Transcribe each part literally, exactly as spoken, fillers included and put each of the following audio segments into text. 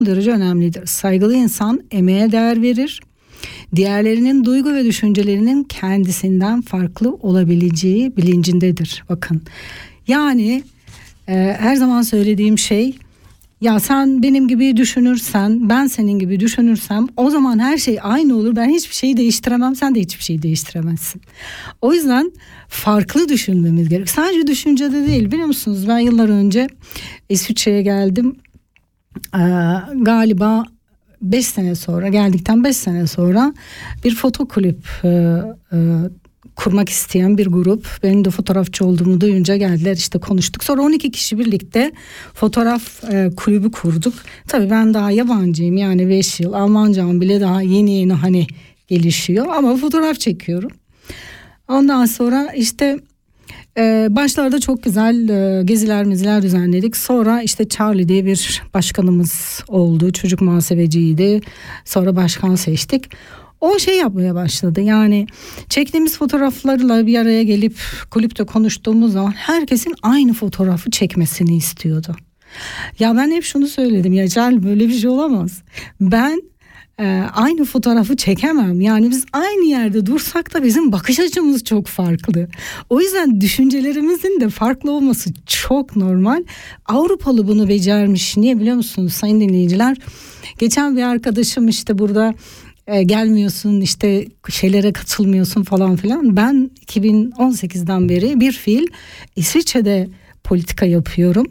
derece önemlidir. Saygılı insan emeğe değer verir. Diğerlerinin duygu ve düşüncelerinin kendisinden farklı olabileceği bilincindedir. Bakın, yani e, her zaman söylediğim şey, ya sen benim gibi düşünürsen, ben senin gibi düşünürsem o zaman her şey aynı olur. Ben hiçbir şeyi değiştiremem, sen de hiçbir şeyi değiştiremezsin. O yüzden farklı düşünmemiz gerek. Sadece düşüncede değil, biliyor musunuz? Ben yıllar önce İsviçre'ye geldim. Ee, galiba beş sene sonra, geldikten beş sene sonra bir foto kulüp e, e, kurmak isteyen bir grup, benim de fotoğrafçı olduğumu duyunca geldiler, işte konuştuk. Sonra on iki kişi birlikte fotoğraf e, kulübü kurduk. Tabii ben daha yabancıyım, yani beş yıl, Almancam bile daha yeni yeni hani gelişiyor ama fotoğraf çekiyorum. Ondan sonra işte Ee, başlarda çok güzel e, geziler meziler düzenledik. Sonra işte Charlie diye bir başkanımız oldu. Çocuk muhasebeciydi. Sonra başkan seçtik. O şey yapmaya başladı. Yani çektiğimiz fotoğraflarla bir araya gelip kulüpte konuştuğumuz zaman herkesin aynı fotoğrafı çekmesini istiyordu. Ya ben hep şunu söyledim. Ya Charlie, böyle bir şey olamaz. Ben Ee, aynı fotoğrafı çekemem. Yani biz aynı yerde dursak da bizim bakış açımız çok farklı. O yüzden düşüncelerimizin de farklı olması çok normal. Avrupalı bunu becermiş. Niye biliyor musunuz sayın dinleyiciler? Geçen bir arkadaşım işte burada e, gelmiyorsun, işte şeylere katılmıyorsun falan filan. Ben iki bin on sekizden beri bir fiil İsviçre'de politika yapıyorum.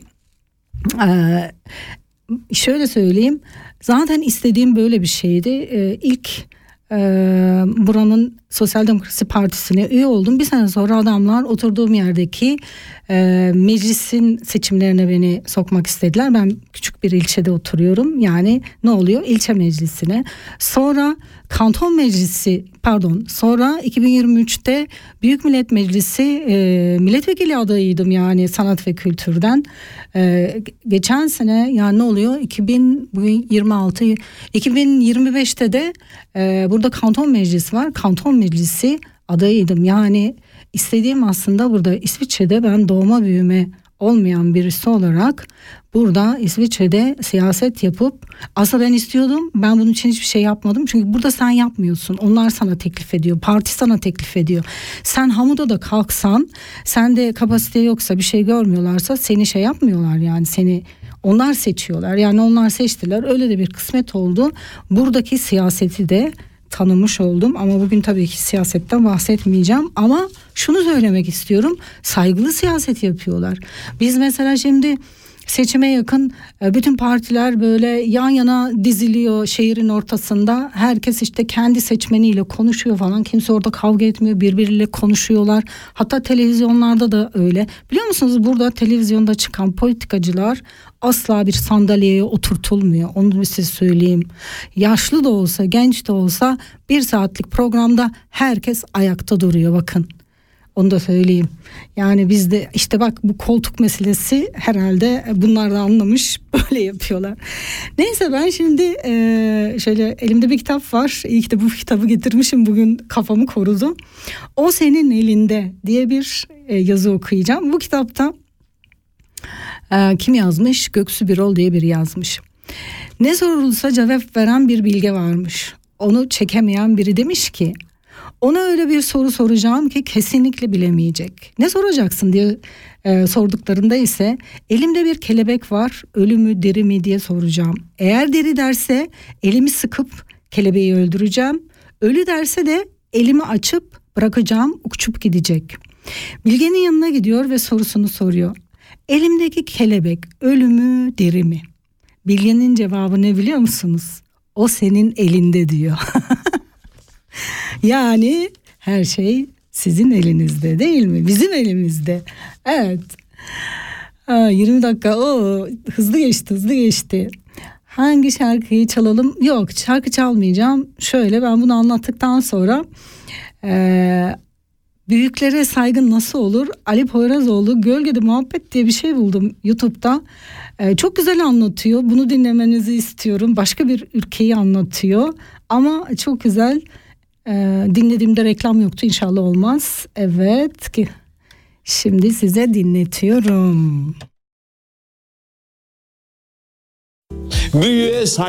Ee, şöyle söyleyeyim. Zaten istediğim böyle bir şeydi. Ee, ilk e, buranın Sosyal Demokrasi Partisi'ne üye oldum. Bir sene sonra adamlar oturduğum yerdeki e, meclisin seçimlerine beni sokmak istediler. Ben küçük bir ilçede oturuyorum. Yani ne oluyor? İlçe meclisine. Sonra Kanton Meclisi, pardon, sonra iki bin yirmi üçte Büyük Millet Meclisi e, milletvekili adayıydım, yani sanat ve kültürden. E, geçen sene, yani ne oluyor? iki bin yirmi altı iki bin yirmi beşte de e, burada Kanton Meclisi var. Kanton Meclisi adayıydım. Yani istediğim aslında burada İsviçre'de, ben doğma büyüme olmayan birisi olarak burada İsviçre'de siyaset yapıp, aslında ben istiyordum, ben bunun için hiçbir şey yapmadım. Çünkü burada sen yapmıyorsun, onlar sana teklif ediyor, parti sana teklif ediyor. Sen hamuda da kalksan, sende kapasite yoksa, bir şey görmüyorlarsa seni şey yapmıyorlar, yani seni onlar seçiyorlar. Yani onlar seçtiler, öyle de bir kısmet oldu. Buradaki siyaseti de tanımış oldum ama bugün tabii ki siyasetten bahsetmeyeceğim, ama şunu söylemek istiyorum, saygılı siyaset yapıyorlar. Biz mesela şimdi seçime yakın bütün partiler böyle yan yana diziliyor şehrin ortasında, herkes işte kendi seçmeniyle konuşuyor falan, kimse orada kavga etmiyor, birbiriyle konuşuyorlar. Hatta televizyonlarda da öyle, biliyor musunuz? Burada televizyonda çıkan politikacılar asla bir sandalyeye oturtulmuyor, onu size söyleyeyim. Yaşlı da olsa, genç de olsa bir saatlik programda herkes ayakta duruyor, bakın. Onu da söyleyeyim. Yani bizde işte bak, bu koltuk meselesi herhalde bunlar da anlamış, böyle yapıyorlar. Neyse, ben şimdi e, şöyle, elimde bir kitap var. İyi ki de bu kitabı getirmişim, bugün kafamı korudu. O Senin Elinde diye bir e, yazı okuyacağım. Bu kitapta e, kim yazmış? Göksu Birol diye biri yazmış. Ne sorulsa cevap veren bir bilge varmış. Onu çekemeyen biri demiş ki, ona öyle bir soru soracağım ki kesinlikle bilemeyecek. Ne soracaksın diye e, sorduklarında ise, elimde bir kelebek var, ölü mü diri mi diye soracağım. Eğer diri derse elimi sıkıp kelebeği öldüreceğim. Ölü derse de elimi açıp bırakacağım, uçup gidecek. Bilgenin yanına gidiyor ve sorusunu soruyor. Elimdeki kelebek ölü mü diri mi? Bilgenin cevabı ne biliyor musunuz? O senin elinde diyor. Yani her şey sizin elinizde, değil mi? Bizim elimizde. Evet. Ha, yirmi dakika. Oo, hızlı geçti, hızlı geçti. Hangi şarkıyı çalalım? Yok, şarkı çalmayacağım. Şöyle, ben bunu anlattıktan sonra e, büyüklere saygı nasıl olur? Ali Poyrazoğlu Gölgede Muhabbet diye bir şey buldum YouTube'da. E, çok güzel anlatıyor. Bunu dinlemenizi istiyorum. Başka bir ülkeyi anlatıyor. Ama çok güzel. Ee, dinlediğimde reklam yoktu, inşallah olmaz. Evet ki şimdi size dinletiyorum. Büyüye